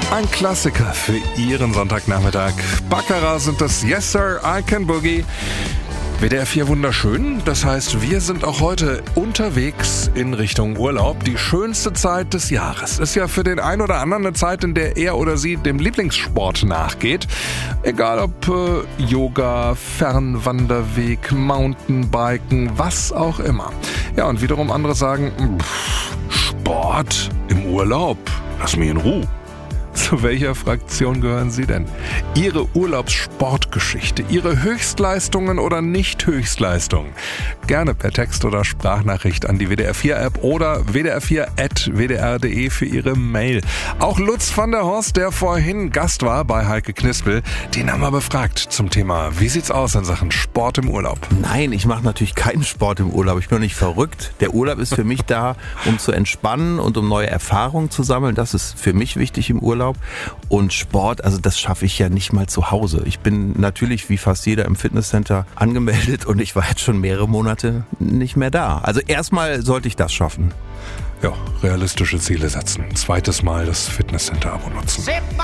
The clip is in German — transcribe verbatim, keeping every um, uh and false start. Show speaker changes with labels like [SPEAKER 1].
[SPEAKER 1] Ein Klassiker für Ihren Sonntagnachmittag. Baccarat sind das Yes Sir, I Can Boogie. W D R vier wunderschön, das heißt, wir sind auch heute unterwegs in Richtung Urlaub. Die schönste Zeit des Jahres ist ja für den einen oder anderen eine Zeit, in der er oder sie dem Lieblingssport nachgeht. Egal ob äh, Yoga, Fernwanderweg, Mountainbiken, was auch immer. Ja, und wiederum andere sagen, pff, Sport im Urlaub, lass mich in Ruhe. Zu welcher Fraktion gehören Sie denn? Ihre Urlaubssportgeschichte, Ihre Höchstleistungen oder Nicht-Höchstleistungen? Gerne per Text oder Sprachnachricht an die W D R vier App oder w d r vier at w d r punkt d e für Ihre Mail. Auch Lutz van der Horst, der vorhin Gast war bei Heike Knispel, den haben wir befragt zum Thema, wie sieht's aus in Sachen Sport im Urlaub?
[SPEAKER 2] Nein, ich mache natürlich keinen Sport im Urlaub. Ich bin doch nicht verrückt. Der Urlaub ist für mich da, um zu entspannen und um neue Erfahrungen zu sammeln. Das ist für mich wichtig im Urlaub. Und Sport, also das schaffe ich ja nicht mal zu Hause. Ich bin natürlich wie fast jeder im Fitnesscenter angemeldet und ich war jetzt schon mehrere Monate nicht mehr da. Also erstmal sollte ich das schaffen.
[SPEAKER 1] Ja, realistische Ziele setzen. Zweites Mal das Fitnesscenter-Abo nutzen.